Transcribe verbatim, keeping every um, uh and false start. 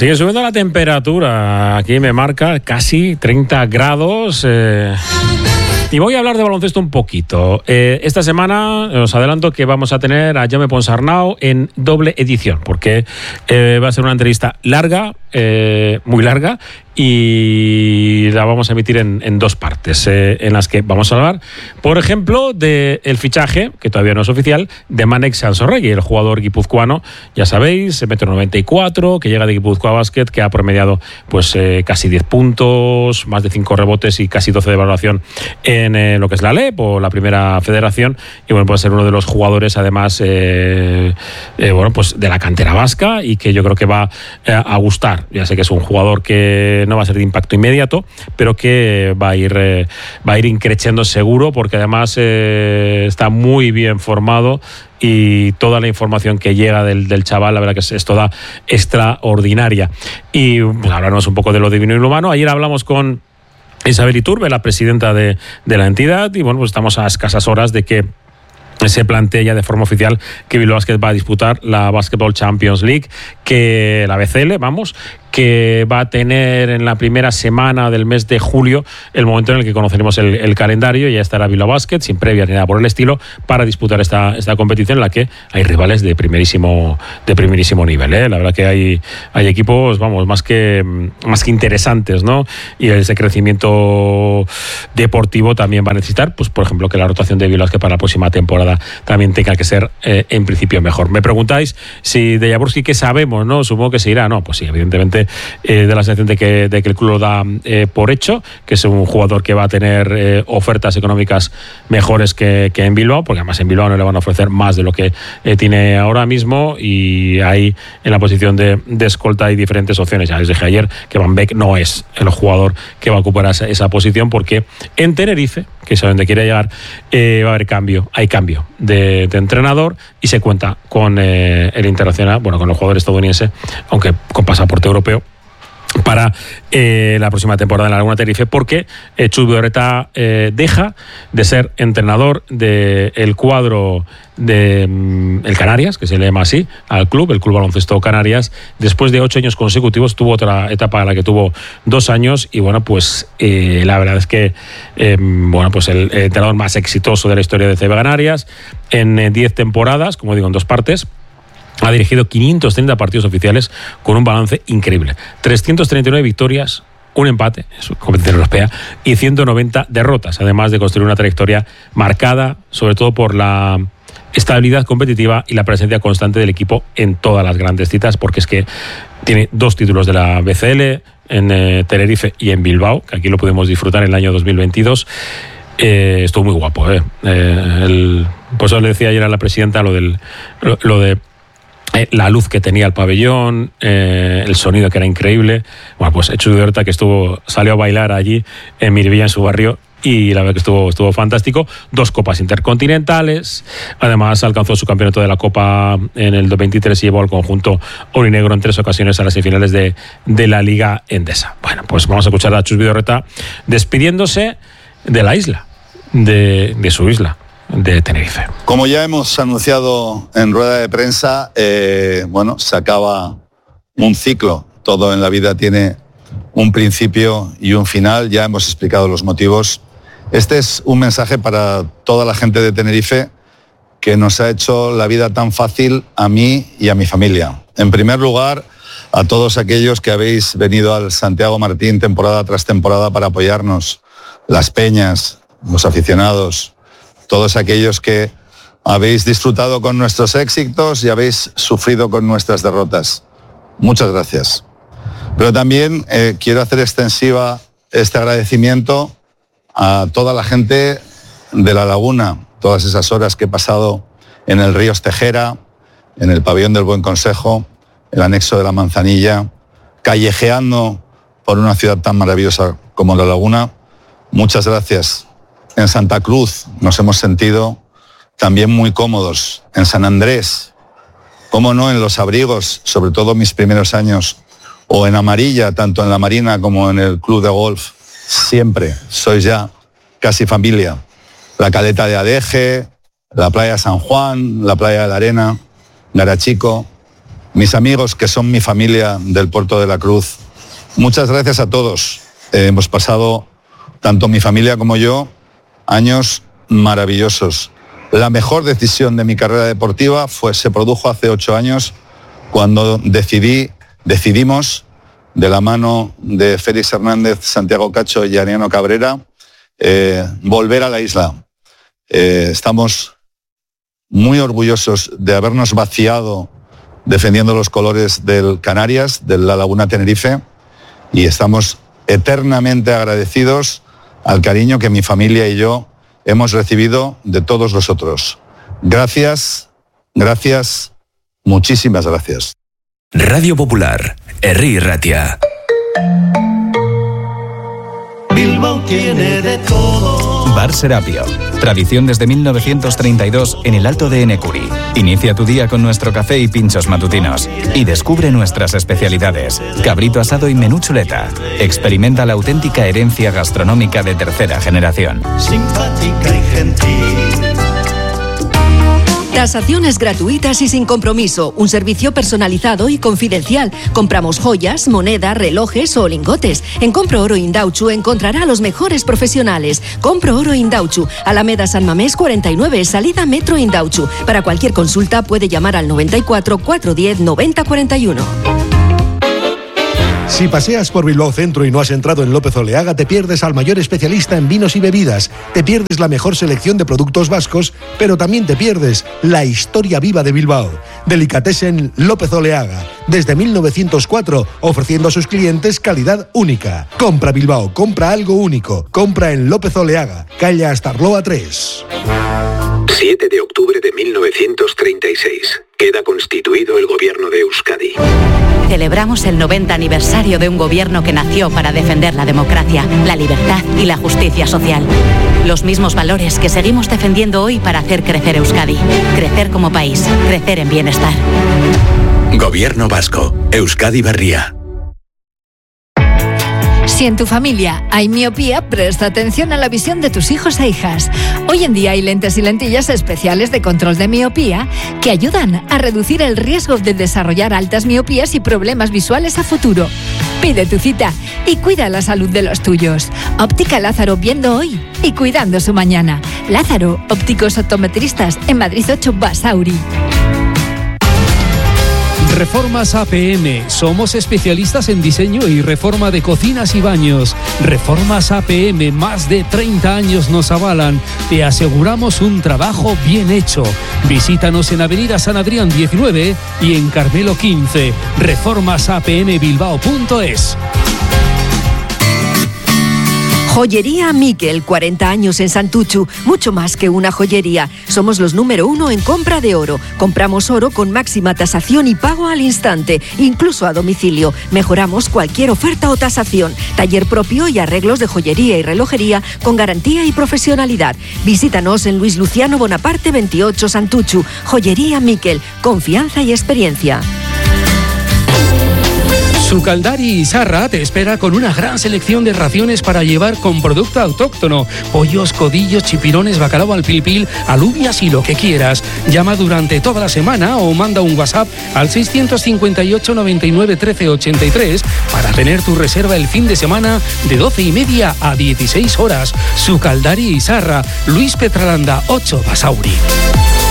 Sigue subiendo la temperatura. Aquí me marca casi treinta grados. Eh... Y voy a hablar de baloncesto un poquito. Eh, esta semana os adelanto que vamos a tener a Jaume Ponsarnau en doble edición, porque eh, va a ser una entrevista larga, eh, muy larga, y la vamos a emitir en, en dos partes, eh, en las que vamos a hablar, por ejemplo, del fichaje, que todavía no es oficial, de Manek Sansorregui, el jugador guipuzcoano, ya sabéis, metro noventa y cuatro, que llega de Guipúzcoa Basket, que ha promediado pues eh, casi diez puntos, más de cinco rebotes y casi doce de valoración en eh, lo que es la L E P o la primera federación, y bueno, puede ser uno de los jugadores además eh, eh, bueno, pues de la cantera vasca, y que yo creo que va eh, a gustar. Ya sé que es un jugador que no va a ser de impacto inmediato, pero que va a ir eh, va a ir increciendo seguro, porque además eh, está muy bien formado, y toda la información que llega del, del chaval, la verdad que es, es toda extraordinaria. Y pues, hablarnos un poco de lo divino y lo humano. Ayer hablamos con Isabel Iturbe, la presidenta de, de la entidad, y bueno, pues estamos a escasas horas de que se plantea ya de forma oficial que Bilbao Basket va a disputar la Basketball Champions League, que la B C L, vamos, que va a tener en la primera semana del mes de julio el momento en el que conoceremos el, el calendario, y ya estará Bilbao Basket, sin previa ni nada por el estilo, para disputar esta, esta competición en la que hay rivales de primerísimo, de primerísimo nivel, ¿eh? La verdad que hay, hay equipos, vamos, más que, más que interesantes, ¿no? Y ese crecimiento deportivo también va a necesitar, pues por ejemplo, que la rotación de Bilbao Basket para la próxima temporada también tenga que ser eh, en principio mejor. Me preguntáis si de Jaworski, ¿qué sabemos, no? Supongo que se irá, ¿no? Pues sí, evidentemente eh, de la sensación de que, de que el club lo da eh, por hecho, que es un jugador que va a tener eh, ofertas económicas mejores que, que en Bilbao, porque además en Bilbao no le van a ofrecer más de lo que eh, tiene ahora mismo, y ahí en la posición de, de escolta hay diferentes opciones. Ya les dije ayer que Van Beek no es el jugador que va a ocupar esa, esa posición, porque en Tenerife, que es a donde quiere llegar, eh, va a haber cambio, hay cambio de, de entrenador, y se cuenta con eh, el internacional, bueno, con el jugador estadounidense, aunque con pasaporte europeo, para eh, la próxima temporada en la Laguna Tenerife, porque eh, Chus Vidorreta eh, deja de ser entrenador del cuadro de mm, el Canarias, que se le llama así al club, el Club Baloncesto Canarias, después de ocho años consecutivos. Tuvo otra etapa en la que tuvo dos años, y bueno, pues eh, la verdad es que eh, bueno, pues el, el entrenador más exitoso de la historia de C B Canarias, en eh, diez temporadas, como digo, en dos partes. Ha dirigido quinientos treinta partidos oficiales con un balance increíble. trescientas treinta y nueve victorias, un empate, es competición europea, y ciento noventa derrotas, además de construir una trayectoria marcada, sobre todo por la estabilidad competitiva y la presencia constante del equipo en todas las grandes citas, porque es que tiene dos títulos de la B C L, en eh, Tenerife y en Bilbao, que aquí lo pudimos disfrutar en el año dos mil veintidós. Eh, estuvo muy guapo, eh. Eh, el, por eso le decía ayer a la presidenta lo, del, lo, lo de Eh, la luz que tenía el pabellón, eh, el sonido que era increíble. Bueno, pues Chus Vidorreta, que estuvo, salió a bailar allí en Miribilla, en su barrio, y la verdad que estuvo, estuvo fantástico. Dos copas intercontinentales, además alcanzó su campeonato de la Copa en el veintitrés y llevó al conjunto aurinegro en tres ocasiones a las semifinales de, de la Liga Endesa. Bueno, pues vamos a escuchar a Chus Vidorreta despidiéndose de la isla, de, de su isla de Tenerife. Como ya hemos anunciado en rueda de prensa, eh, bueno, se acaba un ciclo. Todo en la vida tiene un principio y un final. Ya hemos explicado los motivos. Este es un mensaje para toda la gente de Tenerife, que nos ha hecho la vida tan fácil a mí y a mi familia. En primer lugar, a todos aquellos que habéis venido al Santiago Martín temporada tras temporada para apoyarnos, las peñas, los aficionados, todos aquellos que habéis disfrutado con nuestros éxitos y habéis sufrido con nuestras derrotas. Muchas gracias. Pero también eh, quiero hacer extensiva este agradecimiento a toda la gente de La Laguna, todas esas horas que he pasado en el Ríos Tejera, en el Pabellón del Buen Consejo, el anexo de la Manzanilla, callejeando por una ciudad tan maravillosa como La Laguna. Muchas gracias. En Santa Cruz nos hemos sentido también muy cómodos. En San Andrés, cómo no, en los abrigos, sobre todo mis primeros años, o en Amarilla, tanto en la Marina como en el club de golf, siempre sois ya casi familia. La Caleta de Adeje, la playa San Juan, la playa de la Arena, Garachico. mis amigos que son mi familia del Puerto de la Cruz, muchas gracias a todos. Eh, hemos pasado, tanto mi familia como yo, años maravillosos. La mejor decisión de mi carrera deportiva fue, se produjo hace ocho años, cuando decidí, decidimos, de la mano de Félix Hernández, Santiago Cacho y Ariano Cabrera, eh, volver a la isla. Eh, estamos muy orgullosos de habernos vaciado defendiendo los colores del Canarias, de la Laguna Tenerife, y estamos eternamente agradecidos al cariño que mi familia y yo hemos recibido de todos vosotros. Gracias, gracias, muchísimas gracias. Radio Popular, Herri Ratia. Bilbao tiene de todo. Bar Serapio. Tradición desde mil novecientos treinta y dos en el Alto de Enecuri. Inicia tu día con nuestro café y pinchos matutinos. Y descubre nuestras especialidades. Cabrito asado y menú chuleta. Experimenta la auténtica herencia gastronómica de tercera generación. Simpática y gentil. Tasaciones gratuitas y sin compromiso. Un servicio personalizado y confidencial. Compramos joyas, moneda, relojes o lingotes. En Compro Oro Indauchu encontrará a los mejores profesionales. Compro Oro Indauchu, Alameda San Mamés cuarenta y nueve, salida Metro Indauchu. Para cualquier consulta puede llamar al noventa y cuatro, cuatrocientos diez, noventa cuarenta y uno. Si paseas por Bilbao Centro y no has entrado en López Oleaga, te pierdes al mayor especialista en vinos y bebidas, te pierdes la mejor selección de productos vascos, pero también te pierdes la historia viva de Bilbao. Delicatessen López Oleaga, desde mil novecientos cuatro, ofreciendo a sus clientes calidad única. Compra Bilbao, compra algo único, compra en López Oleaga, calle Astarloa tres. siete de octubre de mil novecientos treinta y seis. Queda constituido el gobierno de Euskadi. Celebramos el noventa aniversario de un gobierno que nació para defender la democracia, la libertad y la justicia social. Los mismos valores que seguimos defendiendo hoy para hacer crecer Euskadi. Crecer como país, crecer en bienestar. Gobierno vasco, Euskadi Berria. Si en tu familia hay miopía, presta atención a la visión de tus hijos e hijas. Hoy en día hay lentes y lentillas especiales de control de miopía que ayudan a reducir el riesgo de desarrollar altas miopías y problemas visuales a futuro. Pide tu cita y cuida la salud de los tuyos. Óptica Lázaro, viendo hoy y cuidando su mañana. Lázaro, ópticos optometristas, en Madrid ocho, Basauri. Reformas A P M. Somos especialistas en diseño y reforma de cocinas y baños. Reformas A P M, más de treinta años nos avalan. Te aseguramos un trabajo bien hecho. Visítanos en Avenida San Adrián diecinueve y en Carmelo quince. reformas a p m bilbao punto es. Joyería Miquel, cuarenta años en Santuchu, mucho más que una joyería. Somos los número uno en compra de oro. Compramos oro con máxima tasación y pago al instante, incluso a domicilio. Mejoramos cualquier oferta o tasación. Taller propio y arreglos de joyería y relojería con garantía y profesionalidad. Visítanos en Luis Luciano Bonaparte veintiocho, Santuchu. Joyería Miquel, confianza y experiencia. Sucaldari Izarra te espera con una gran selección de raciones para llevar con producto autóctono. Pollos, codillos, chipirones, bacalao al pilpil, alubias y lo que quieras. Llama durante toda la semana o manda un WhatsApp al seiscientos cincuenta y ocho, noventa y nueve, trece, ochenta y tres para tener tu reserva el fin de semana de doce y media a dieciséis horas. Sucaldari Izarra, Luis Petralanda ocho, Basauri.